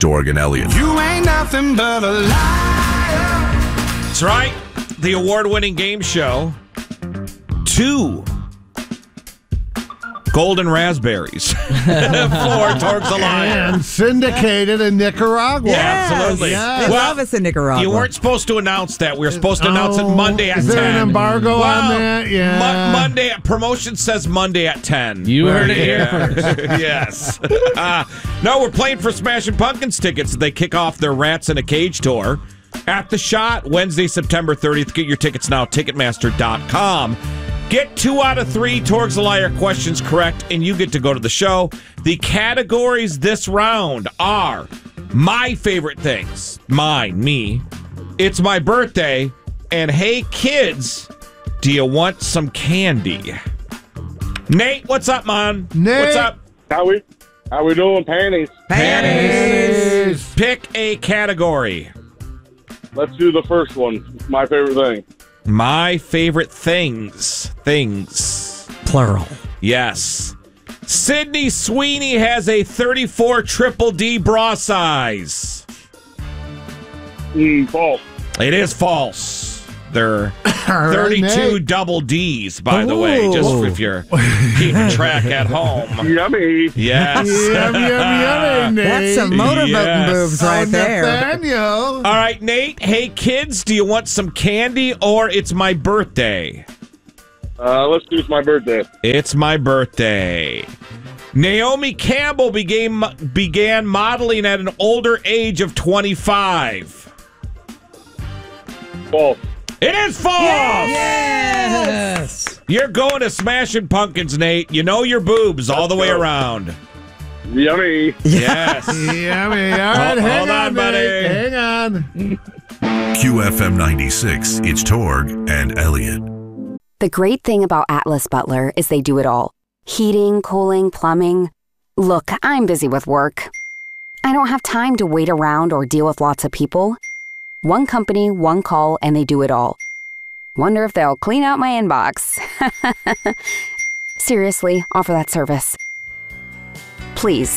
Dorg and Elliott. You ain't nothing but a liar. That's right. The award-winning game show. 2 golden raspberries for Torgs a Liar. And syndicated in Nicaragua. Yeah, absolutely. Yes. They love us in Nicaragua. You weren't supposed to announce that. We were supposed to announce it Monday at 10. Is there an embargo on that? Yeah. Monday. Promotion says Monday at 10. You heard it here first. Yes. No, we're playing for Smashing Pumpkins tickets. They kick off their Rats in a Cage tour at The Shot Wednesday, September 30th. Get your tickets now, Ticketmaster.com. Get 2 out of 3 Torgs a Liar questions correct, and you get to go to the show. The categories this round are my favorite things, me, it's my birthday, and hey kids, do you want some candy? Nate, what's up, man? Nate. What's up? How we doing? Panties. Pick a category. Let's do the first one. My favorite thing. My favorite things. Plural. Yes. Sydney Sweeney has a 34 triple D bra size. False. It is false. They're 32 Nate. double Ds, by the way, just if you're keeping track at home. Yummy. Yes. Yummy, Nate. That's some motorboating Yes. boobs right there. Nathaniel. All right, Nate. Hey, kids, do you want some candy or it's my birthday? Let's do It's My Birthday. It's my birthday. Naomi Campbell began modeling at an older age of 25. False. It is false! Yes! You're going to Smashing Pumpkins, Nate. You know your boobs all the way around. Yummy. Yes. Yummy. All right, Hold hang on, buddy. Nate. Hang on. QFM 96, it's Torg and Elliott. The great thing about Atlas Butler is they do it all. Heating, cooling, plumbing. Look, I'm busy with work. I don't have time to wait around or deal with lots of people. One company, one call, and they do it all. Wonder if they'll clean out my inbox. Seriously, offer that service. Please.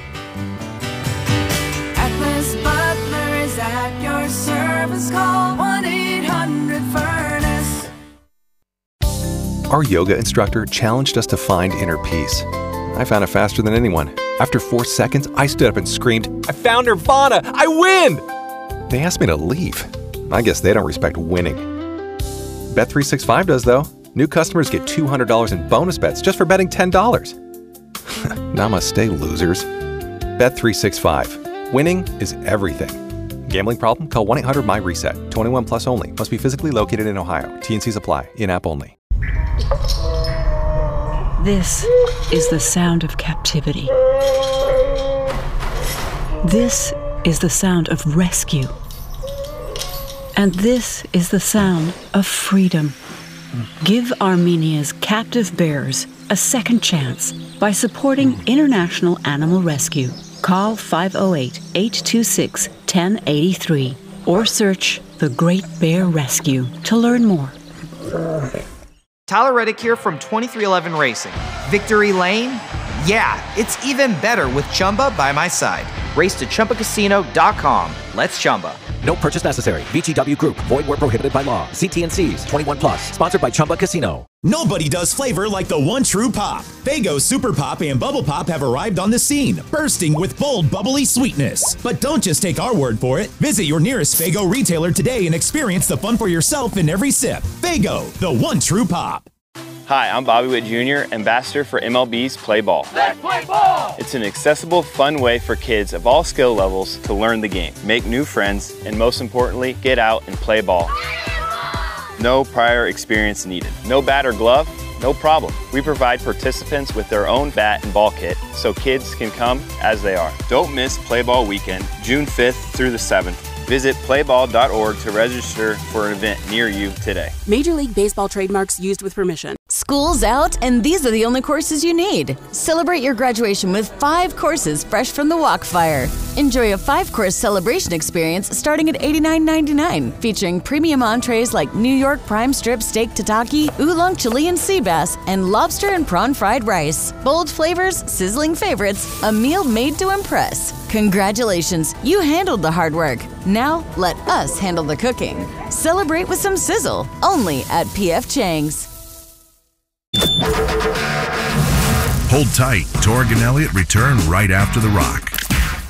Atlas Butler is at your service. Call 1-800-FURNACE. Our yoga instructor challenged us to find inner peace. I found it faster than anyone. After 4 seconds, I stood up and screamed, "I found Nirvana! I win!" They asked me to leave. I guess they don't respect winning. Bet365 does, though. New customers get $200 in bonus bets just for betting $10. Namaste, losers. Bet365. Winning is everything. Gambling problem? Call 1-800-MY-RESET. 21 plus only. Must be physically located in Ohio. T&Cs apply. In-app only. This is the sound of captivity. This is the sound of rescue. And this is the sound of freedom. Give Armenia's captive bears a second chance by supporting International Animal Rescue. Call 508-826-1083 or search The Great Bear Rescue to learn more. Tyler Reddick here from 2311 Racing. Victory Lane? Yeah, it's even better with Chumba by my side. Race to ChumbaCasino.com. Let's Chumba. No purchase necessary. VGW Group. Void where prohibited by law. See T&Cs. 21 plus. Sponsored by Chumba Casino. Nobody does flavor like the one true pop. Faygo Super Pop and Bubble Pop have arrived on the scene, bursting with bold, bubbly sweetness. But don't just take our word for it. Visit your nearest Faygo retailer today and experience the fun for yourself in every sip. Faygo, the one true pop. Hi, I'm Bobby Witt Jr., ambassador for MLB's Play Ball. Let's play ball! It's an accessible, fun way for kids of all skill levels to learn the game, make new friends, and most importantly, get out and play ball. No prior experience needed. No bat or glove? No problem. We provide participants with their own bat and ball kit so kids can come as they are. Don't miss Play Ball Weekend, June 5th through the 7th. Visit playball.org to register for an event near you today. Major League Baseball trademarks used with permission. School's out, and these are the only courses you need. Celebrate your graduation with 5 courses fresh from the Walkfire. Enjoy a 5-course celebration experience starting at $89.99, featuring premium entrees like New York prime strip steak tataki, oolong Chilean sea bass, and lobster and prawn fried rice. Bold flavors, sizzling favorites, a meal made to impress. Congratulations, you handled the hard work. Now let us handle the cooking. Celebrate with some sizzle, only at P.F. Chang's. Hold tight. Torg and Elliott return right after the rock.